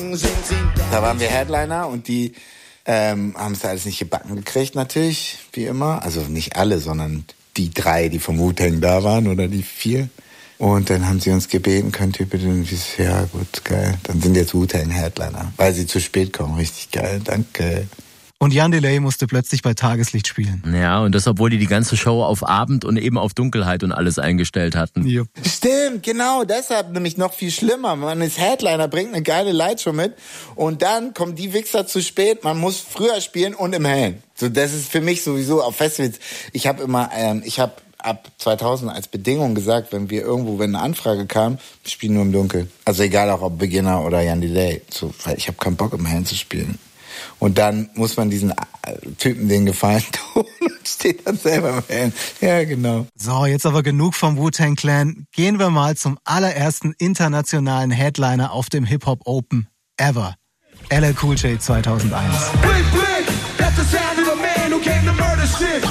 Da waren wir Headliner und die haben es alles nicht gebacken gekriegt natürlich, wie immer. Also nicht alle, sondern die 3, die vom Wu-Tang da waren oder die 4. Und dann haben sie uns gebeten, könnt ihr bitte, ja gut, geil. Dann sind jetzt Wu-Tang Headliner, weil sie zu spät kommen. Richtig geil, danke. Und Jan Delay musste plötzlich bei Tageslicht spielen. Ja, und das, obwohl die ganze Show auf Abend und eben auf Dunkelheit und alles eingestellt hatten. Yep. Stimmt, genau, deshalb nämlich noch viel schlimmer. Man ist Headliner, bringt eine geile Lightshow mit und dann kommen die Wichser zu spät, man muss früher spielen und im Hellen. So, das ist für mich sowieso auf Festivals. Ich habe ab 2000 als Bedingung gesagt, wenn eine Anfrage kam, wir spielen nur im Dunkeln. Also egal auch ob Beginner oder Jan Delay. So, weil ich habe keinen Bock im Hellen zu spielen. Und dann muss man diesen Typen den Gefallen tun und steht dann selber im Hellen. Ja, genau. So, jetzt aber genug vom Wu-Tang Clan. Gehen wir mal zum allerersten internationalen Headliner auf dem Hip-Hop Open ever. LL Cool J 2001. Blink, blink, that's the sound of the man who came to murder shit.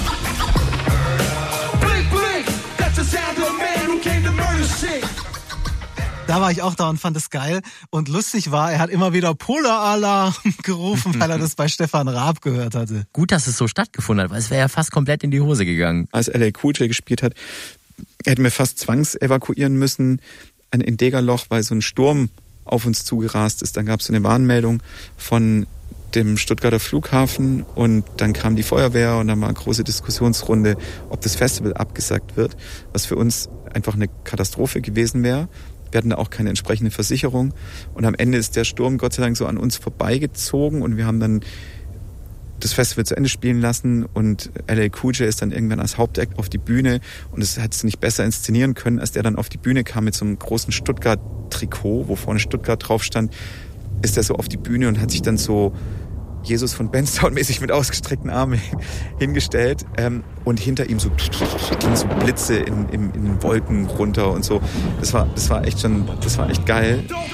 Blink, blink, that's the sound of the man who came to murder shit. Da war ich auch da und fand es geil. Und lustig war, er hat immer wieder Polar-Alarm gerufen, weil er das bei Stefan Raab gehört hatte. Gut, dass es so stattgefunden hat, weil es wäre ja fast komplett in die Hose gegangen. Als LL Cool J gespielt hat, hätten wir fast zwangsevakuieren müssen in Degerloch, weil so ein Sturm auf uns zugerast ist. Dann gab es so eine Warnmeldung von dem Stuttgarter Flughafen und dann kam die Feuerwehr und dann war eine große Diskussionsrunde, ob das Festival abgesagt wird, was für uns einfach eine Katastrophe gewesen wäre. Wir hatten da auch keine entsprechende Versicherung und am Ende ist der Sturm Gott sei Dank so an uns vorbeigezogen und wir haben dann das Festival zu Ende spielen lassen und LL Cool J ist dann irgendwann als Hauptact auf die Bühne und es hat es nicht besser inszenieren können, als der dann auf die Bühne kam mit so einem großen Stuttgart-Trikot, wo vorne Stuttgart drauf stand, ist er so auf die Bühne und hat sich dann so Jesus von Benstown mäßig mit ausgestreckten Armen hingestellt und hinter ihm so gingen so Blitze in Wolken runter und so. Das war echt geil.